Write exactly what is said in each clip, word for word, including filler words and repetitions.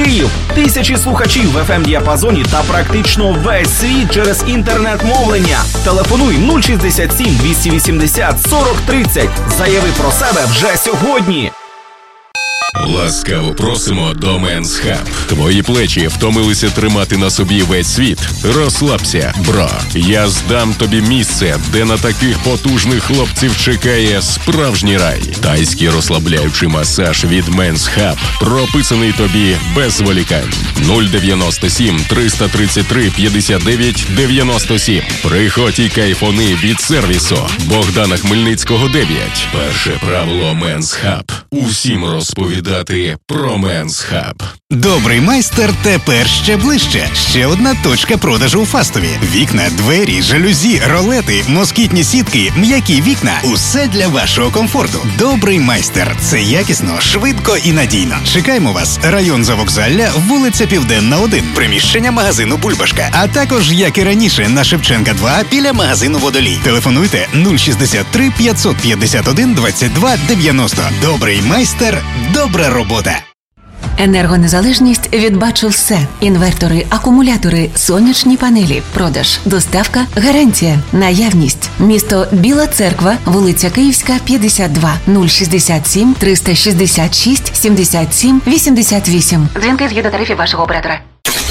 Київ, тисячі слухачів в еф ем-діапазоні та практично весь світ через інтернет-мовлення. Телефонуй нуль шістдесят сім двісті вісімдесят сорок тридцять. Заяви про себе вже сьогодні. Ласкаво просимо до Men's Hub. Твої плечі втомилися тримати на собі весь світ? Розслабся, бро. Я здам тобі місце, де на таких потужних хлопців чекає справжній рай. Тайський розслабляючий масаж від Men's Hub прописаний тобі без зволікань. нуль дев'яносто сім триста тридцять три п'ятдесят дев'ять дев'яносто сім. Приходь і кайфони від сервісу Богдана Хмельницького дев'ять. Перше правило Men's Hub. Усім розповідати про Men's Hub. Добрий майстер тепер ще ближче. Ще одна точка продажу у Фастові. Вікна, двері, жалюзі, ролети, москітні сітки, м'які вікна. Усе для вашого комфорту. Добрий майстер. Це якісно, швидко і надійно. Чекаємо вас. Район Завокзалля, вулиця Південна, один. Приміщення магазину Бульбашка. А також, як і раніше, на Шевченка два біля магазину Водолій. Телефонуйте нуль шістдесят три п'ятсот п'ятдесят один двадцять два дев'яносто. Добрий майстер. Добра робота. Енергонезалежність від «Бачу все». Інвертори, акумулятори, сонячні панелі. Продаж, доставка, гарантія, наявність. Місто Біла Церква, вулиця Київська, п'ятдесят два, нуль шістдесят сім триста шістдесят шість сімдесят сім вісімдесят вісім. Дзвінки згідно тарифів вашого оператора.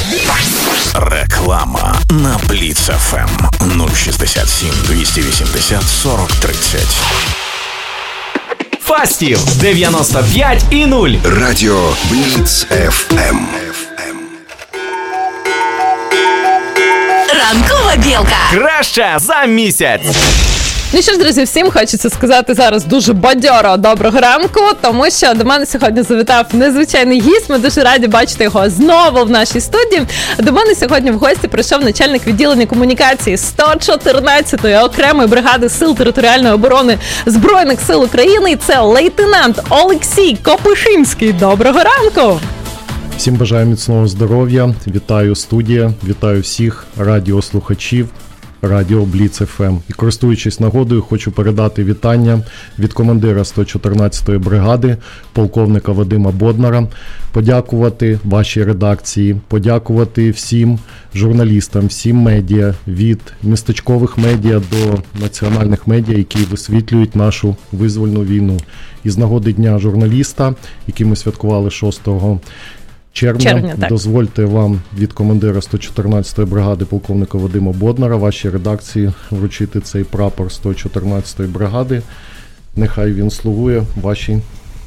Реклама на Бліц еф ем. нуль шістдесят сім двісті вісімдесят сорок тридцять. Фастів дев'яносто п'ять і нуль. Радіо Бліц еф ем. Ранкова білка. Краще за місяць. Ну що ж, друзі, всім хочеться сказати зараз дуже бадьоро доброго ранку, тому що до мене сьогодні завітав незвичайний гість. Ми дуже раді бачити його знову в нашій студії. До мене сьогодні в гості прийшов начальник відділення комунікації сто чотирнадцятої окремої бригади Сил територіальної оборони Збройних сил України. І це лейтенант Олексій Копишинський. Доброго ранку! Всім бажаю міцного здоров'я. Вітаю студія, вітаю всіх радіослухачів Радіо Бліц еф ем. І користуючись нагодою, хочу передати вітання від командира сто чотирнадцятої бригади, полковника Вадима Боднара, подякувати вашій редакції, подякувати всім журналістам, всім медіа, від містечкових медіа до національних медіа, які висвітлюють нашу визвольну війну. І з нагоди Дня журналіста, який ми святкували шостого червня, червня дозвольте вам від командира сто чотирнадцятої бригади полковника Вадима Боднара, вашій редакції, вручити цей прапор сто чотирнадцятої бригади. Нехай він слугує вашій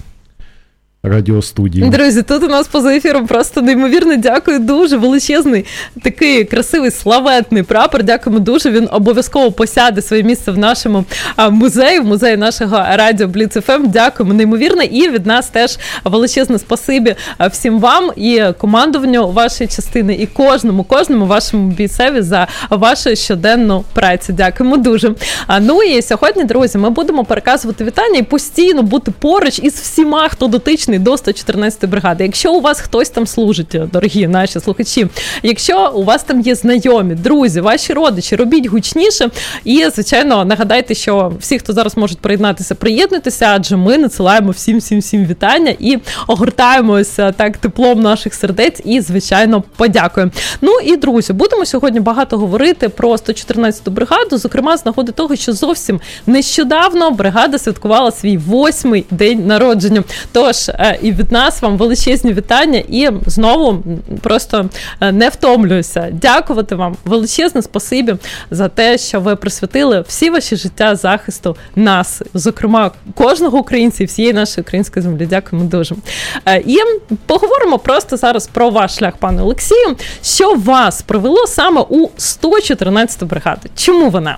радіостудії. Друзі, тут у нас поза ефіром просто неймовірно дякую, дуже величезний, такий красивий, славетний прапор. Дякуємо дуже, він обов'язково посяде своє місце в нашому музеї, в музеї нашого радіо Бліц еф ем. Дякуємо неймовірно, і від нас теж величезне спасибі всім вам і командуванню вашої частини, і кожному, кожному вашому бійцеві за вашу щоденну працю. Дякуємо дуже. Ну і сьогодні, друзі, ми будемо переказувати вітання і постійно бути поруч із всіма, хто дотичний до сто чотирнадцятої бригади. Якщо у вас хтось там служить, дорогі наші слухачі, якщо у вас там є знайомі, друзі, ваші родичі, робіть гучніше і, звичайно, нагадайте, що всі, хто зараз можуть приєднатися, приєднуйтеся, адже ми надсилаємо всім-всім-всім вітання і огортаємося так теплом наших сердець і, звичайно, подякуємо. Ну і, друзі, будемо сьогодні багато говорити про сто чотирнадцяту бригаду, зокрема, з нагоди того, що зовсім нещодавно бригада святкувала свій восьмий день народження. Тож, і від нас вам величезні вітання і знову просто не втомлююся. Дякувати вам величезне спасибі за те, що ви присвятили всі ваші життя захисту нас, зокрема кожного українця і всієї нашої української землі. Дякуємо дуже. І поговоримо просто зараз про ваш шлях, пане Олексію. Що вас привело саме у сто чотирнадцяту бригаду? Чому вона?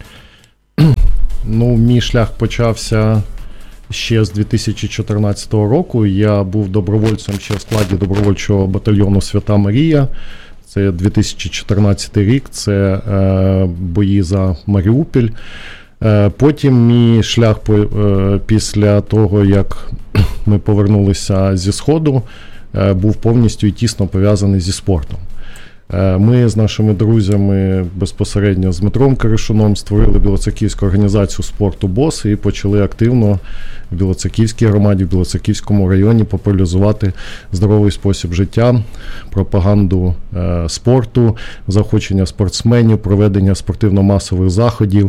Ну, мій шлях почався ще з дві тисячі чотирнадцятого року. Я був добровольцем ще в складі добровольчого батальйону «Свята Марія». Це дві тисячі чотирнадцятий рік, це е, бої за Маріуполь. Е, потім мій шлях по, е, після того, як ми повернулися зі Сходу, е, був повністю і тісно пов'язаний зі спортом. Ми з нашими друзями безпосередньо з Дмитром Киришуном створили Білоцерківську організацію спорту БОС і почали активно в Білоцерківській громаді, в Білоцерківському районі популяризувати здоровий спосіб життя, пропаганду е, спорту, заохочення спортсменів, проведення спортивно-масових заходів.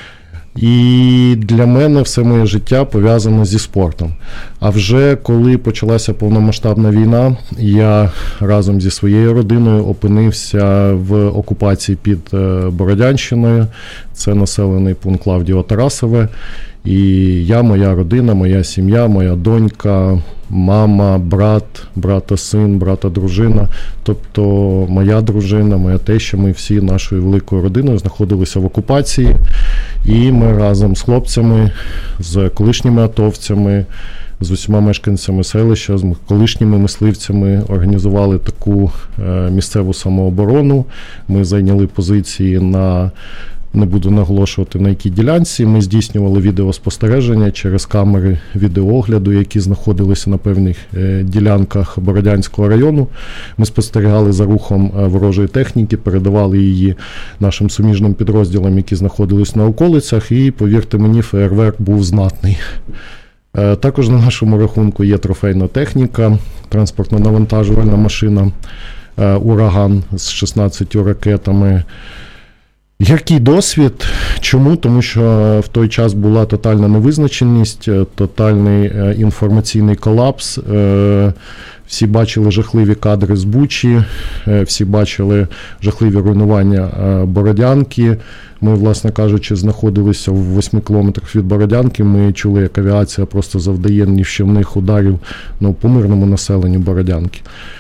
І для мене все моє життя пов'язано зі спортом. А вже коли почалася повномасштабна війна, я разом зі своєю родиною опинився в окупації під Бородянщиною. Це населений пункт Клавдієво-Тарасове. І я, моя родина, моя сім'я, моя донька, мама, брат, брата-син, брата-дружина, тобто моя дружина, моя теща, ми всі нашою великою родиною знаходилися в окупації. І ми разом з хлопцями, з колишніми атовцями, з усіма мешканцями селища, з колишніми мисливцями організували таку місцеву самооборону. Ми зайняли позиції на, не буду наголошувати на якій ділянці, ми здійснювали відеоспостереження через камери відеоогляду, які знаходилися на певних ділянках Бородянського району. Ми спостерігали за рухом ворожої техніки, передавали її нашим суміжним підрозділам, які знаходились на околицях, і, повірте мені, феєрверк був знатний. Також на нашому рахунку є трофейна техніка, транспортно-навантажувальна машина «Ураган» з шістнадцятьма ракетами. Який досвід? Чому? Тому що в той час була тотальна невизначеність, тотальний інформаційний колапс. Всі бачили жахливі кадри з Бучі, всі бачили жахливі руйнування Бородянки. Ми, власне кажучи, знаходилися в восьми кілометрах від Бородянки. Ми чули, як авіація просто завдає нищівних ударів, ну, по мирному населенню Бородянки.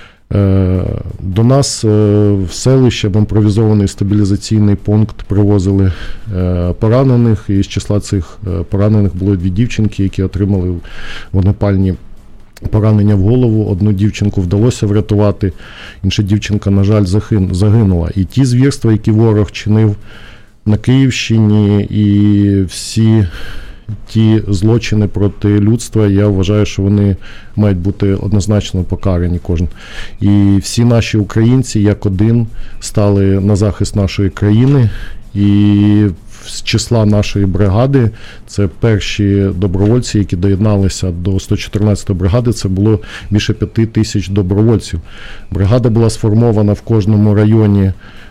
До нас в селище в імпровізований стабілізаційний пункт привозили поранених, і з числа цих поранених було дві дівчинки, які отримали вогнепальні поранення в голову. Одну дівчинку вдалося врятувати, інша дівчинка, на жаль, загинула. І ті звірства, які ворог чинив на Київщині, і всі ті злочини проти людства, я вважаю, що вони мають бути однозначно покарані кожен. І всі наші українці, як один, стали на захист нашої країни. І з числа нашої бригади, це перші добровольці, які доєдналися до сто чотирнадцятої бригади, це було більше п'яти тисяч добровольців. Бригада була сформована в кожному районі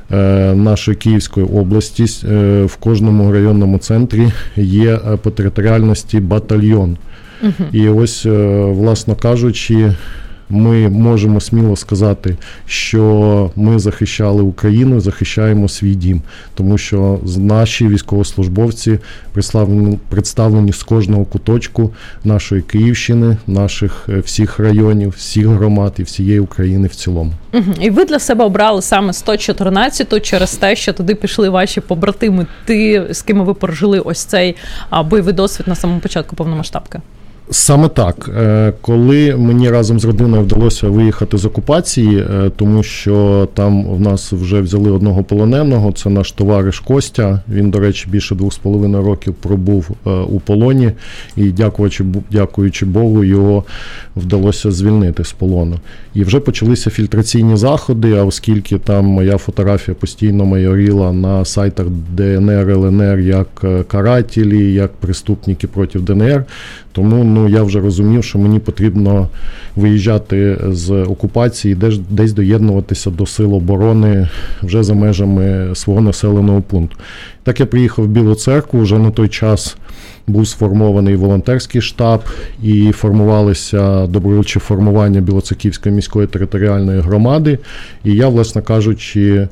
нашої Київської області, в кожному районному центрі є по територіальності батальйон. Uh-huh. І ось, власно кажучи, ми можемо сміло сказати, що ми захищали Україну, захищаємо свій дім, тому що наші військовослужбовці представлені, представлені з кожного куточку нашої Київщини, наших всіх районів, всіх громад і всієї України в цілому. Угу. І ви для себе обрали саме сто чотирнадцяту через те, що туди пішли ваші побратими, ти, з ким ви прожили ось цей а, бойовий досвід на самому початку повномасштабки? Саме так. Коли мені разом з родиною вдалося виїхати з окупації, тому що там в нас вже взяли одного полоненого, це наш товариш Костя, він, до речі, більше двох з половиною років пробув у полоні, і дякуючи, дякуючи Богу, його вдалося звільнити з полону. І вже почалися фільтраційні заходи, а оскільки там моя фотографія постійно майоріла на сайтах Де Ен Ер, Ел Ен Ер як карателі, як преступники проти Де Ен Ер, тому ну, я вже розумів, що мені потрібно виїжджати з окупації, десь, десь доєднуватися до сил оборони вже за межами свого населеного пункту. Так я приїхав в Білу Церкву, вже на той час був сформований волонтерський штаб і формувалися добровольчі формування Білоцерківської міської територіальної громади. І я, власне кажучи,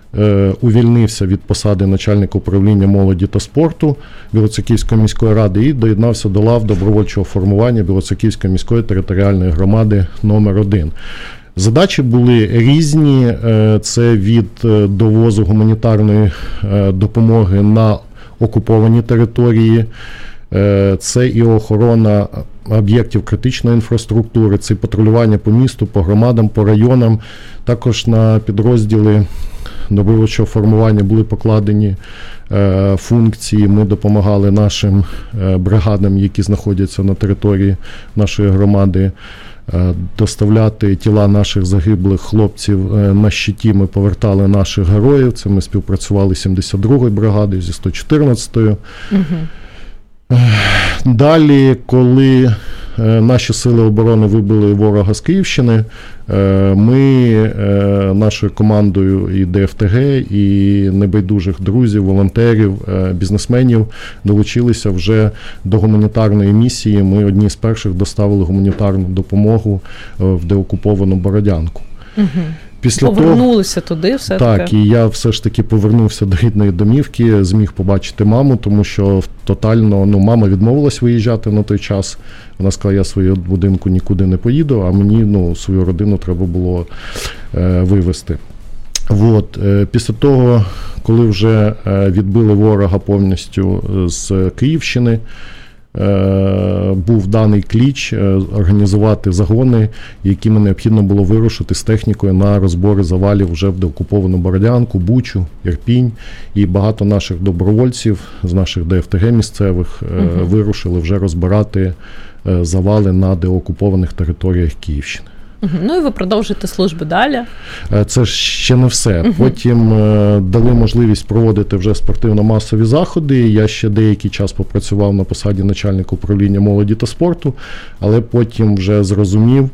увільнився від посади начальника управління молоді та спорту Білоцерківської міської ради і доєднався до лав добровольчого формування Білоцерківської міської територіальної громади номер один. Задачі були різні, це від довозу гуманітарної допомоги на окуповані території, це і охорона об'єктів критичної інфраструктури, це патрулювання по місту, по громадам, по районам. Також на підрозділи добровольчого формування були покладені е, функції. Ми допомагали нашим е, бригадам, які знаходяться на території нашої громади, доставляти тіла наших загиблих хлопців на щиті. Ми повертали наших героїв. Це ми співпрацювали з сімдесят другою бригадою, зі сто чотирнадцятою. Угу. Далі, коли наші сили оборони вибили ворога з Київщини, ми нашою командою і Д Ф Т Г, і небайдужих друзів, волонтерів, бізнесменів долучилися вже до гуманітарної місії. Ми одні з перших доставили гуманітарну допомогу в деокуповану Бородянку. Угу. Після Повернулися того, туди все-таки? Так, і я все ж таки повернувся до рідної домівки, зміг побачити маму, тому що тотально, ну, мама відмовилась виїжджати на той час. Вона сказала, я свою будинку нікуди не поїду, а мені, ну, свою родину треба було е, вивезти. От, е, після того, коли вже е, відбили ворога повністю з Київщини, був даний кліч організувати загони, якими необхідно було вирушити з технікою на розбори завалів вже в деокуповану Бородянку, Бучу, Ірпінь. І багато наших добровольців з наших Д Ф Т Г місцевих угу. вирушили вже розбирати завали на деокупованих територіях Київщини. Ну і ви продовжуєте службу далі? Це ж ще не все. Uh-huh. Потім е, дали можливість проводити вже спортивно-масові заходи. Я ще деякий час попрацював на посаді начальника управління молоді та спорту, але потім вже зрозумів,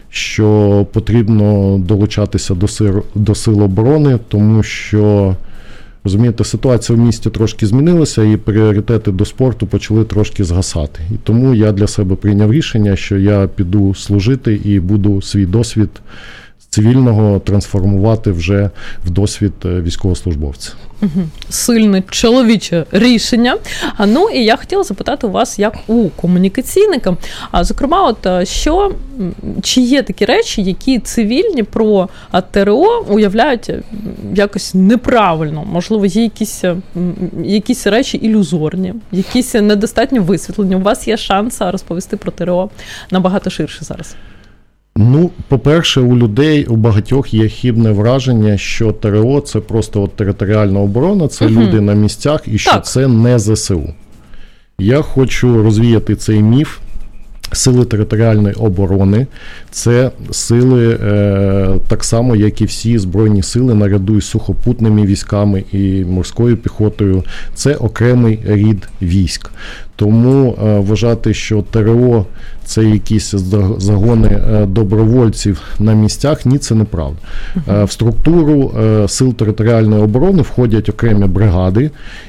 що потрібно долучатися до сил, до сил оборони, тому що, розумієте, ситуація в місті трошки змінилася і пріоритети до спорту почали трошки згасати. І тому я для себе прийняв рішення, що я піду служити і буду свій досвід цивільного трансформувати вже в досвід військовослужбовця. Угу. Сильне чоловіче рішення. А ну і я хотіла запитати у вас, як у комунікаційника, а зокрема, от що, чи є такі речі, які цивільні про Т Р О уявляють якось неправильно? Можливо, є якісь, якісь речі ілюзорні, якісь недостатньо висвітлені. У вас є шанс розповісти про Т Р О набагато ширше зараз. Ну, по-перше, у людей, у багатьох є хибне враження, що Т Р О – це просто от територіальна оборона, це uh-huh. люди на місцях, і що так. це не З С У. Я хочу розвіяти цей міф. Сили територіальної оборони – це сили е, так само, як і всі збройні сили, наряду із сухопутними військами і морською піхотою. Це окремий рід військ. Тому е, вважати, що Т Р О – це якісь загони е, добровольців на місцях, ні, це неправда. Е, в структуру е, сил територіальної оборони входять окремі бригади,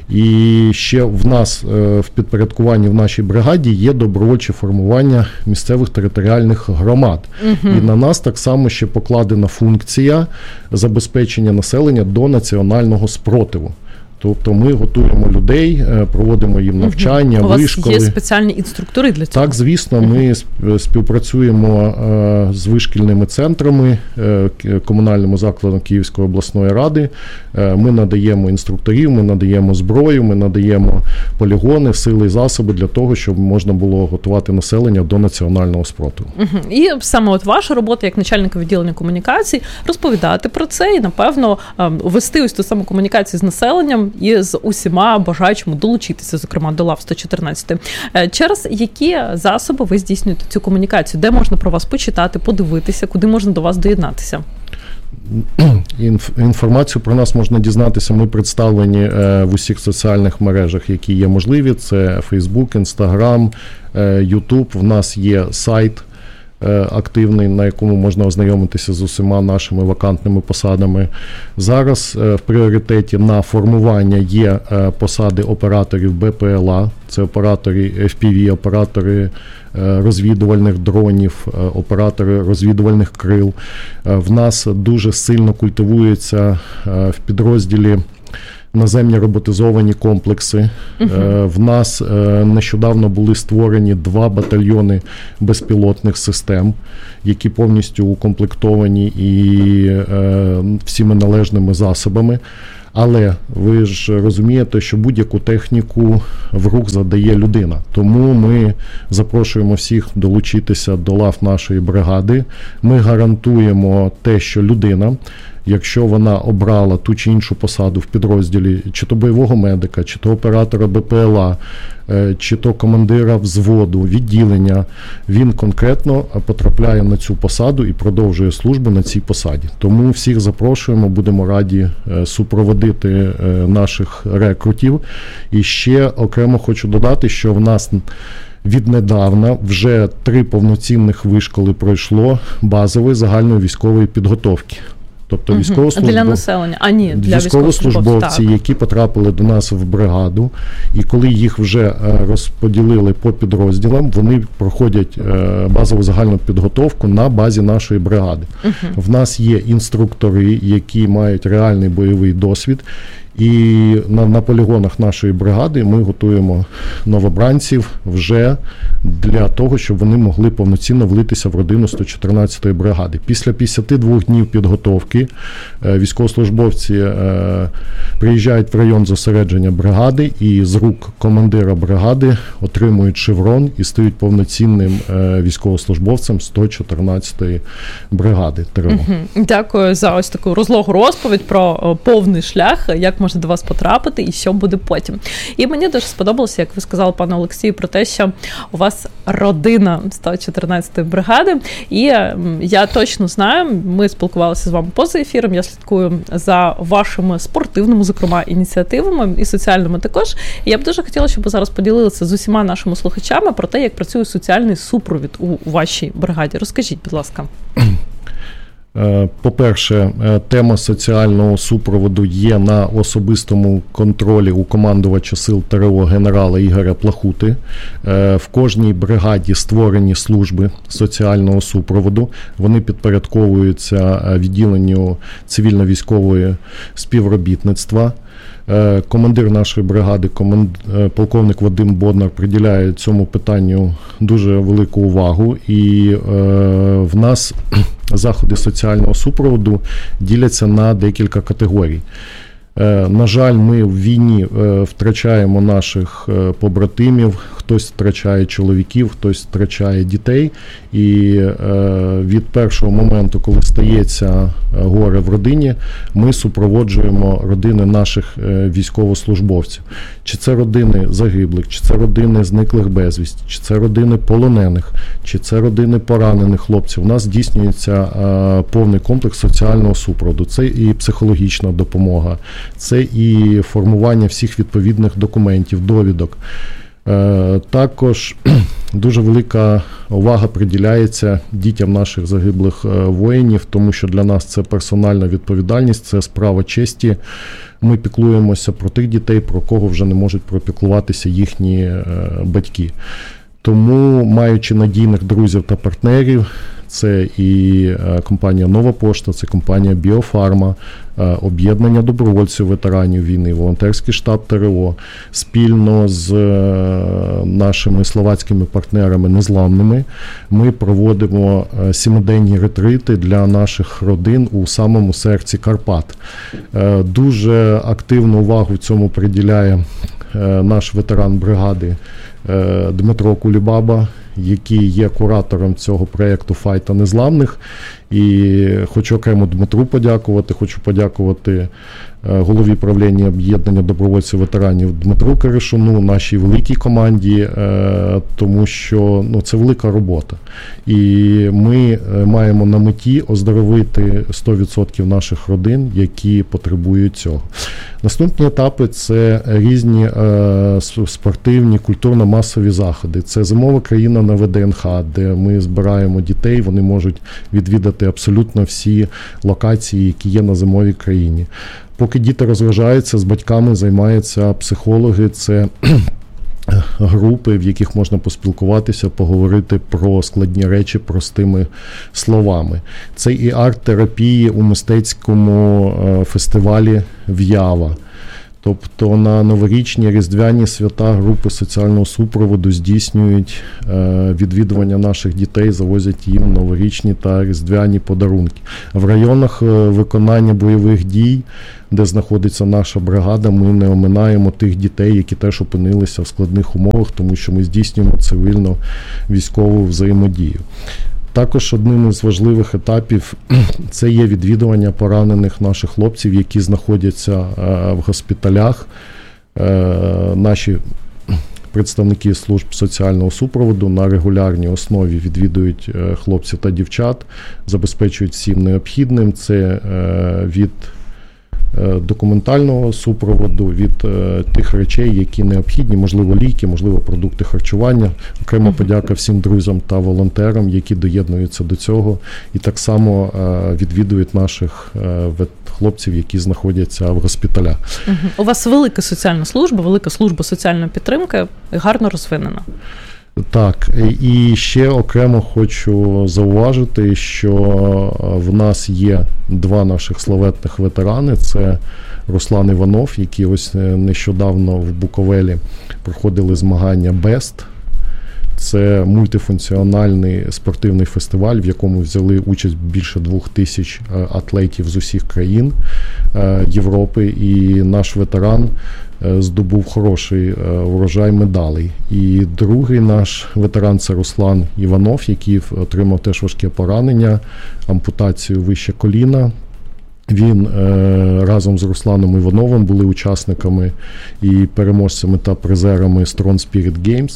і ще в нас е, в підпорядкуванні в нашій бригаді є добровольчі формування місцевих територіальних громад. Uh-huh. І на нас так само ще покладена функція забезпечення населення до національного спротиву. Тобто ми готуємо людей, проводимо їм навчання, угу. вишколи. У вас є спеціальні інструктори для цього? Так, звісно, ми співпрацюємо з вишкільними центрами, комунальним закладом Київської обласної ради. Ми надаємо інструкторів, ми надаємо зброю, ми надаємо полігони, сили і засоби для того, щоб можна було готувати населення до національного спротиву. Угу. І саме от ваша робота як начальника відділення комунікацій розповідати про це і, напевно, вести ось ту саму комунікацію з населенням і з усіма бажаючими долучитися, зокрема, до лав сто чотирнадцять. Через які засоби ви здійснюєте цю комунікацію? Де можна про вас почитати, подивитися, куди можна до вас доєднатися? Інформацію про нас можна дізнатися. Ми представлені в усіх соціальних мережах, які є можливі. Це Facebook, Instagram, YouTube. В нас є сайт активний, на якому можна ознайомитися з усіма нашими вакантними посадами. Зараз в пріоритеті на формування є посади операторів Б П Л А, це оператори Ф Пі Ві, оператори розвідувальних дронів, оператори розвідувальних крил. В нас дуже сильно культивується в підрозділі наземні роботизовані комплекси. Uh-huh. В нас нещодавно були створені два батальйони безпілотних систем, які повністю укомплектовані і всіми належними засобами. Але ви ж розумієте, що будь-яку техніку в рух задає людина. Тому ми запрошуємо всіх долучитися до лав нашої бригади. Ми гарантуємо те, що людина, якщо вона обрала ту чи іншу посаду в підрозділі, чи то бойового медика, чи то оператора Б П Л А, чи то командира взводу, відділення, він конкретно потрапляє на цю посаду і продовжує службу на цій посаді. Тому всіх запрошуємо, будемо раді супроводити наших рекрутів. І ще окремо хочу додати, що в нас віднедавна вже три повноцінних вишколи пройшло базової загальної військової підготовки. Тобто військовослужбов... Для населення, а ні, для військовослужбовці, які потрапили до нас в бригаду, і коли їх вже розподілили по підрозділам, вони проходять базову загальну підготовку на базі нашої бригади. Uh-huh. В нас є інструктори, які мають реальний бойовий досвід, і на, на полігонах нашої бригади ми готуємо новобранців вже для того, щоб вони могли повноцінно влитися в родину сто чотирнадцятої бригади. Після п'ятдесят два днів підготовки військовослужбовці е, приїжджають в район зосередження бригади і з рук командира бригади отримують шеврон і стають повноцінним е, військовослужбовцем сто чотирнадцятої бригади ТРО. Угу. Дякую за ось таку розлогу розповідь про повний шлях, як можна до вас потрапити і що буде потім. І мені дуже сподобалося, як ви сказали, пане Олексію, про те, що у вас родина сто чотирнадцятої бригади. І я точно знаю, ми спілкувалися з вами поза ефіром, я слідкую за вашими спортивними, зокрема, ініціативами і соціальними також. І я б дуже хотіла, щоб ви зараз поділилися з усіма нашими слухачами про те, як працює соціальний супровід у вашій бригаді. Розкажіть, будь ласка. По-перше, тема соціального супроводу є на особистому контролі у командувача сил ТРО генерала Ігоря Плахути. В кожній бригаді створені служби соціального супроводу. Вони підпорядковуються відділенню цивільно-військової співробітництва. Командир нашої бригади, команд... полковник Вадим Боднар, приділяє цьому питанню дуже велику увагу. І е, в нас заходи соціального супроводу діляться на декілька категорій. Е, на жаль, ми в війні е, втрачаємо наших е, побратимів, хтось втрачає чоловіків, хтось втрачає дітей. І е, від першого моменту, коли стається горе в родині, ми супроводжуємо родини наших е, військовослужбовців. Чи це родини загиблих, чи це родини зниклих безвісті, чи це родини полонених, чи це родини поранених хлопців. У нас здійснюється е, повний комплекс соціального супроводу. Це і психологічна допомога, це і формування всіх відповідних документів, довідок. Також дуже велика увага приділяється дітям наших загиблих воїнів, тому що для нас це персональна відповідальність, це справа честі. Ми піклуємося про тих дітей, про кого вже не можуть пропіклуватися їхні батьки. Тому, маючи надійних друзів та партнерів, це і компанія «Нова пошта», це компанія «Біофарма», об'єднання добровольців ветеранів війни, волонтерський штаб ТРО, спільно з нашими словацькими партнерами незламними, ми проводимо сімиденні ретрити для наших родин у самому серці Карпат. Дуже активну увагу в цьому приділяє наш ветеран бригади Дмитро Кулібаба, який є куратором цього проєкту «Файта незламних». І хочу окремо Дмитру подякувати, хочу подякувати голові правління об'єднання добровольців ветеранів Дмитру Киришуну, нашій великій команді, тому що ну, це велика робота. І ми маємо на меті оздоровити сто відсотків наших родин, які потребують цього. Наступні етапи – це різні е, спортивні, культурно-масові заходи. Це зимова країна на ВДНХ, де ми збираємо дітей, вони можуть відвідати абсолютно всі локації, які є на зимовій країні. Поки діти розважаються, з батьками займаються психологи, це групи, в яких можна поспілкуватися, поговорити про складні речі простими словами. Це і арт-терапії у мистецькому фестивалі «В'ява». Тобто на новорічні, різдвяні свята групи соціального супроводу здійснюють відвідування наших дітей, завозять їм новорічні та різдвяні подарунки. В районах виконання бойових дій, де знаходиться наша бригада, ми не оминаємо тих дітей, які теж опинилися в складних умовах, тому що ми здійснюємо цивільно-військову взаємодію. Також одним із важливих етапів це є відвідування поранених наших хлопців, які знаходяться в госпіталях. Наші представники служб соціального супроводу на регулярній основі відвідують хлопців та дівчат, забезпечують всім необхідним. Це від документального супроводу, від тих речей, які необхідні, можливо, ліки, можливо, продукти харчування. Окрема uh-huh. подяка всім друзям та волонтерам, які доєднуються до цього і так само відвідують наших хлопців, які знаходяться в госпіталях. Uh-huh. У вас велика соціальна служба, велика служба соціальної підтримки, гарно розвинена. Так, і ще окремо хочу зауважити, що в нас є два наших славетних ветерани. Це Руслан Іванов, які ось нещодавно в Буковелі проходили змагання «Бест». Це мультифункціональний спортивний фестиваль, в якому взяли участь більше двох тисяч атлетів з усіх країн Європи. І наш ветеран здобув хороший урожай медалей. І другий наш ветеран – це Руслан Іванов, який отримав теж важке поранення, ампутацію вище коліна. Він е, разом з Русланом Івановим були учасниками і переможцями та призерами Strong Spirit Games.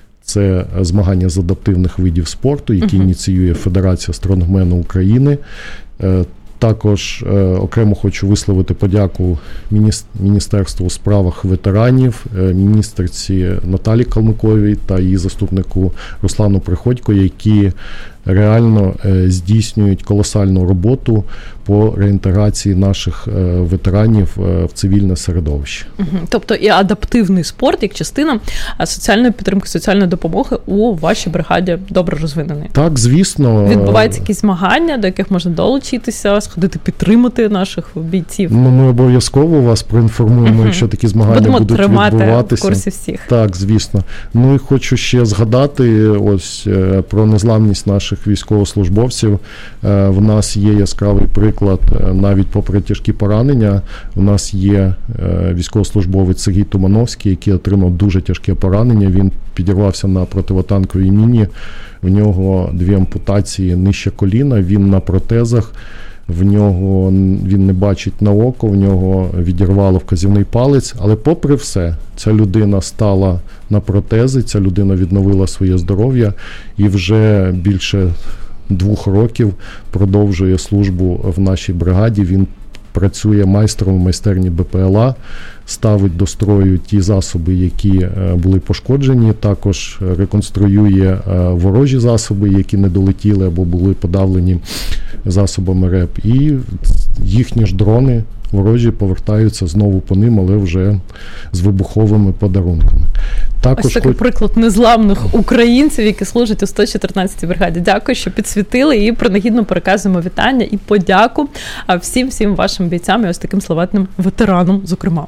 Це змагання з адаптивних видів спорту, які uh-huh. ініціює Федерація стронгмену України. Е, Також е, окремо хочу висловити подяку Міністерству у справах ветеранів, е, міністерці Наталі Калмиковій та її заступнику Руслану Приходько, які реально е, здійснюють колосальну роботу по реінтеграції наших е, ветеранів е, в цивільне середовище. Угу. Тобто і адаптивний спорт як частина соціальної підтримки, соціальної допомоги у вашій бригаді добре розвинений? Так, звісно. Відбуваються якісь змагання, до яких можна долучитися, сходити підтримати наших бійців? Ну, ми обов'язково вас проінформуємо, угу. якщо такі змагання Будемо будуть тримати відбуватися. В курсі всіх. Так, звісно. Ну і хочу ще згадати ось про незламність наших військовослужбовців. В нас є яскравий приклад, навіть попри тяжкі поранення, у нас є військовослужбовець Сергій Тумановський, який отримав дуже тяжке поранення. Він підірвався на противотанковій міні, в нього дві ампутації нижче коліна, він на протезах, в нього він не бачить на око, в нього відірвало вказівний палець, але попри все, ця людина стала на протези, ця людина відновила своє здоров'я і вже більше двох років продовжує службу в нашій бригаді. Він працює майстром в майстерні Б П Л А, ставить до строю ті засоби, які були пошкоджені, також реконструює ворожі засоби, які не долетіли або були подавлені засобами РЕП. І їхні ж дрони ворожі повертаються знову по ним, але вже з вибуховими подарунками. Також Ось такий хоч... приклад незламних українців, які служать у сто чотирнадцятій бригаді. Дякую, що підсвітили, і принагідно переказуємо вітання і подяку всім-всім вашим бійцям і ось таким славетним ветеранам, зокрема.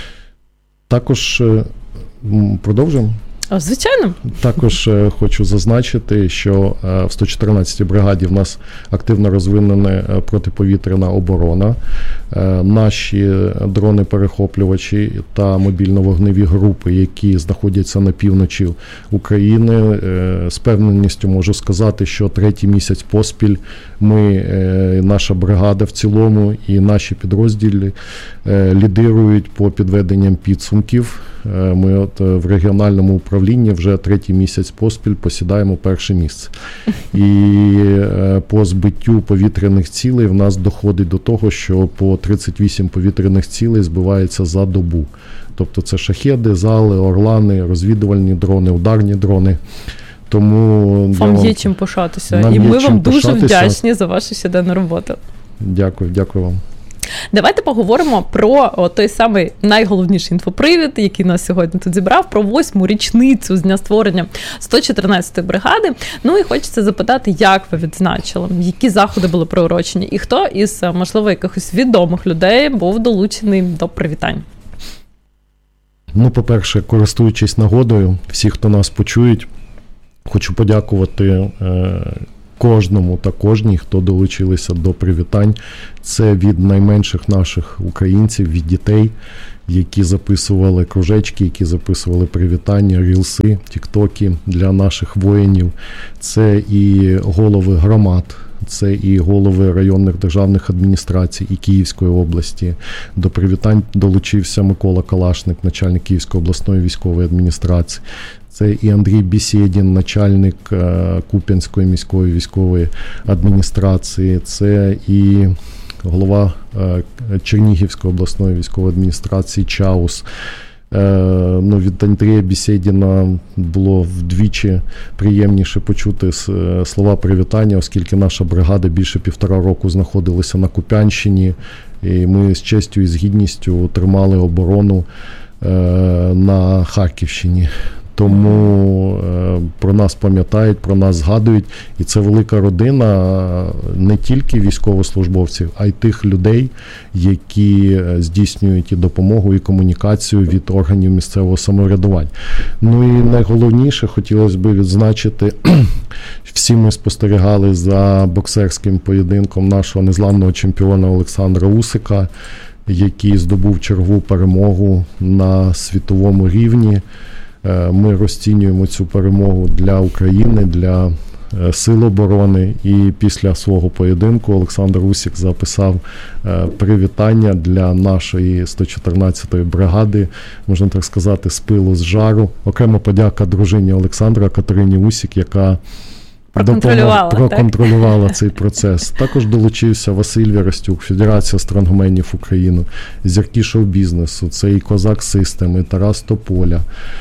Також продовжуємо. Звичайно. Також хочу зазначити, що в сто чотирнадцятій бригаді в нас активно розвинена протиповітряна оборона. Наші дрони-перехоплювачі та мобільно-вогневі групи, які знаходяться на півночі України, з певненістю можу сказати, що третій місяць поспіль ми, наша бригада в цілому і наші підрозділи лідирують по підведенням підсумків. Ми от в регіональному управлінні вже третій місяць поспіль посідаємо перше місце. І по збиттю повітряних цілей в нас доходить до того, що по тридцять вісім повітряних цілей збивається за добу. Тобто це шахеди, зали, орлани, розвідувальні дрони, ударні дрони. Тому вам є чим пишатися. І ми вам дуже пишатися. Вдячні за вашу щоденну роботу. Дякую, дякую вам. Давайте поговоримо про о, той самий найголовніший інфопривід, який нас сьогодні тут зібрав, про восьму річницю з дня створення сто чотирнадцятої бригади. Ну і хочеться запитати, як ви відзначили, які заходи були приурочені, і хто із, можливо, якихось відомих людей був долучений до привітань? Ну, по-перше, користуючись нагодою, всі, хто нас почують, хочу подякувати е- кожному та кожній, хто долучилися до привітань. Це від найменших наших українців, від дітей, які записували кружечки, які записували привітання, рілси, тіктоки для наших воїнів. Це і голови громад, це і голови районних державних адміністрацій і Київської області. До привітань долучився Микола Калашник, начальник Київської обласної військової адміністрації. Це і Андрій Бєсєдін, начальник Куп'янської міської військової адміністрації, це і голова Чернігівської обласної військової адміністрації Чаус. Ну, від Андрія Бєсєдіна було вдвічі приємніше почути слова привітання, оскільки наша бригада більше півтора року знаходилася на Куп'янщині, і ми з честю і з гідністю тримали оборону на Харківщині. Тому е, про нас пам'ятають, про нас згадують, і це велика родина не тільки військовослужбовців, а й тих людей, які здійснюють і допомогу, і комунікацію від органів місцевого самоврядування. Ну і найголовніше, хотілося б відзначити, всі ми спостерігали за боксерським поєдинком нашого незламного чемпіона Олександра Усика, який здобув чергову перемогу на світовому рівні. Ми розцінюємо цю перемогу для України, для Сил оборони, і після свого поєдинку Олександр Усик записав привітання для нашої сто чотирнадцятої бригади, можна так сказати, з пилу, з жару. Окрема подяка дружині Олександра Катерині Усик, яка Проконтролювала, проконтролювала цей процес. Також долучився Василь Вірастюк, Федерація стронгменів України, зірки шоу-бізнесу, це і Козак Систем, і Тарас Тополя.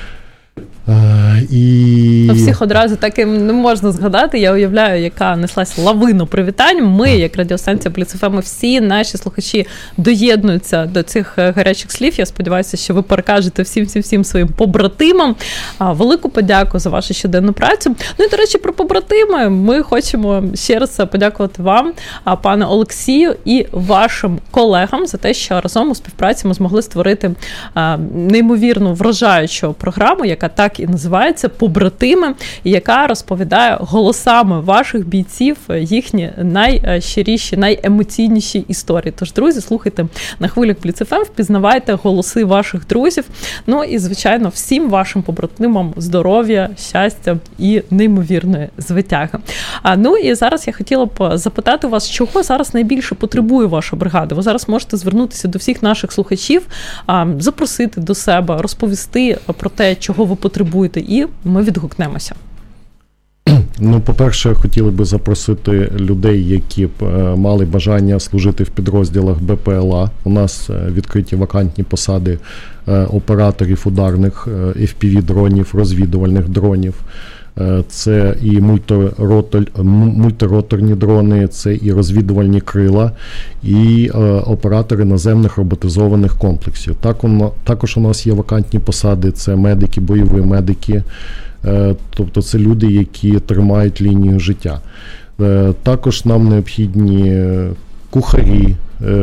Uh, і... Всіх одразу так і не можна згадати. Я уявляю, яка неслась лавину привітань. Ми, як радіостанція Бліц еф ем, всі наші слухачі доєднуються до цих гарячих слів. Я сподіваюся, що ви перекажете всім-всім-всім своїм побратимам. Велику подяку за вашу щоденну працю. Ну і, до речі, про побратими. Ми хочемо ще раз подякувати вам, пане Олексію, і вашим колегам за те, що разом у співпраці ми змогли створити неймовірну вражаючу програму, яка так і називається «Побратими», яка розповідає голосами ваших бійців їхні найщиріші, найемоційніші історії. Тож, друзі, слухайте на хвилях Бліц еф ем, впізнавайте голоси ваших друзів. Ну і, звичайно, всім вашим побратимам здоров'я, щастя і неймовірної звитяги. А, ну і зараз я хотіла б запитати вас, чого зараз найбільше потребує ваша бригада? Ви зараз можете звернутися до всіх наших слухачів, а, запросити до себе, розповісти про те, чого ви потребуєте, і ми відгукнемося. Ну, по-перше, хотіли би запросити людей, які б мали бажання служити в підрозділах бе пе el а. У нас відкриті вакантні посади операторів ударних еф пі ві-дронів, розвідувальних дронів. Це і мультироторні дрони, це і розвідувальні крила, і оператори наземних роботизованих комплексів. Також у нас є вакантні посади, це медики, бойові медики, тобто це люди, які тримають лінію життя. Також нам необхідні кухарі,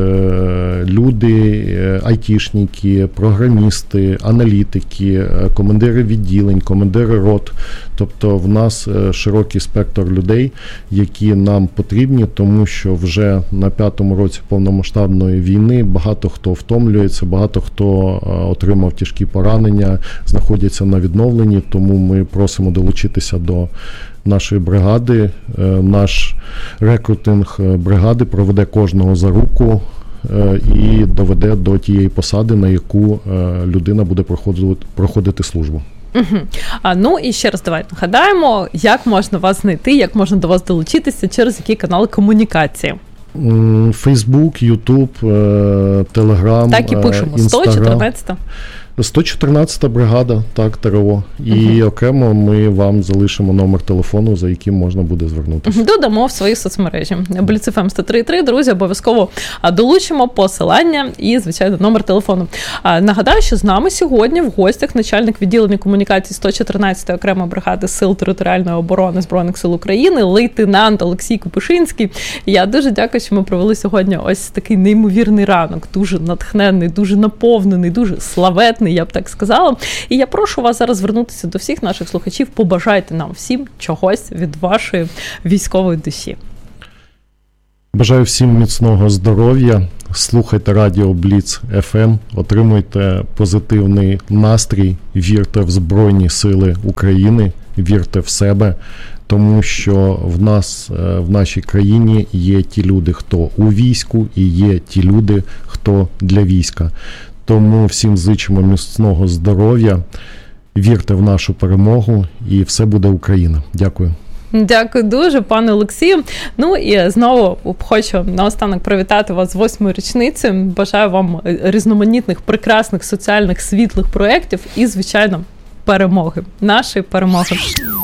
люди, айтішники, програмісти, аналітики, командири відділень, командири рот. Тобто в нас широкий спектр людей, які нам потрібні, тому що вже на п'ятому році повномасштабної війни багато хто втомлюється, багато хто отримав тяжкі поранення, знаходяться на відновленні, тому ми просимо долучитися до нашої бригади. Наш рекрутинг бригади проведе кожного за руку і доведе до тієї посади, на яку людина буде проходити, проходити службу. Угу. А, ну і ще раз давайте нагадаємо, як можна вас знайти, як можна до вас долучитися, через які канали комунікації. Фейсбук, Ютуб, Телеграм, так і пишемо, сто чотирнадцята. сто чотирнадцята бригада, так, ТРО. І uh-huh. окремо ми вам залишимо номер телефону, за яким можна буде звернутися. Додамо в свої соцмережі. Бліц еф ем сто три три, друзі, обов'язково долучимо посилання і, звичайно, номер телефону. Нагадаю, що з нами сьогодні в гостях начальник відділення комунікації сто чотирнадцятої окремої бригади Сил територіальної оборони Збройних сил України, лейтенант Олексій Купишинський. Я дуже дякую, що ми провели сьогодні ось такий неймовірний ранок, дуже натхненний, дуже наповнений, дуже славетний, я б так сказала. І я прошу вас зараз звернутися до всіх наших слухачів, побажайте нам всім чогось від вашої військової душі. Бажаю всім міцного здоров'я, слухайте радіо Бліц еф ем, отримуйте позитивний настрій, вірте в Збройні Сили України, вірте в себе, тому що в нас, в нашій країні є ті люди, хто у війську, і є ті люди, хто для війська. Тому всім зичимо міцного здоров'я, вірте в нашу перемогу, і все буде Україна. Дякую. Дякую дуже, пане Олексію. Ну і знову хочу наостанок привітати вас з восьмою річницею. Бажаю вам різноманітних, прекрасних, соціальних, світлих проєктів і, звичайно, перемоги. Нашої перемоги.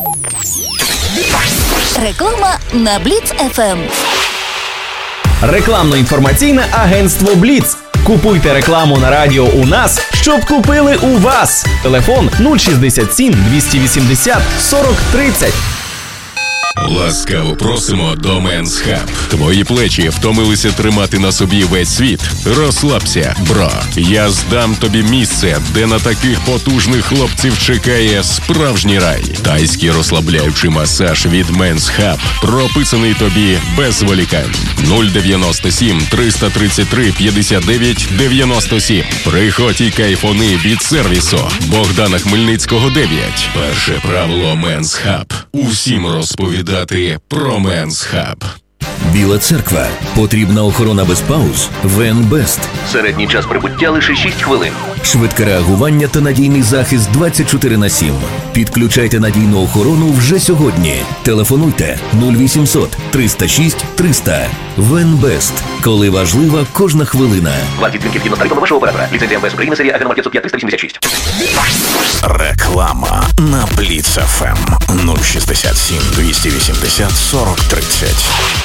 Реклама на Бліц еф ем. Рекламно-інформаційне агентство «Бліц». Купуйте рекламу на радіо у нас, щоб купили у вас. Телефон нуль шістдесят сім двісті вісімдесят сорок тридцять. Ласкаво просимо до Men's Hub. Твої плечі втомилися тримати на собі весь світ? Розслабся, бро. Я здам тобі місце, де на таких потужних хлопців чекає справжній рай. Тайський розслабляючий масаж від Men's Hub прописаний тобі без зволікань. нуль дев'яносто сім триста тридцять три п'ятдесят дев'ять дев'яносто сім. Приходь і кайфони від сервісу Богдана Хмельницького дев'ять. Перше правило Men's Hub. Усім розповідати про Men's Hub. Біла церква. Потрібна охорона без пауз? Венбест. Середній час прибуття лише шість хвилин. Швидке реагування та надійний захист двадцять чотири на сім. Підключайте надійну охорону вже сьогодні. Телефонуйте нуль вісімсот триста шість триста. Венбест. Коли важлива кожна хвилина. Вартість дзвінків згідно з тарифами вашого оператора. Ліцензія ем ве ес України, серія АГН п'ятсот п'ять триста вісімдесят шість. Реклама на Бліц еф ем. нуль шістдесят сім двісті вісімдесят сорок тридцять.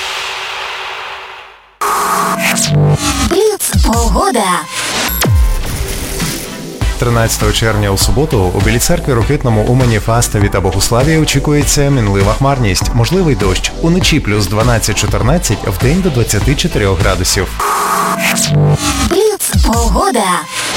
Бліц погода. тринадцятого червня у суботу у Білій церкві, Рокитному, Умані, Фастові та Богуславі очікується мінлива хмарність, можливий дощ. Уночі плюс дванадцять чотирнадцять, вдень до двадцять чотири градусів. Бліц погода.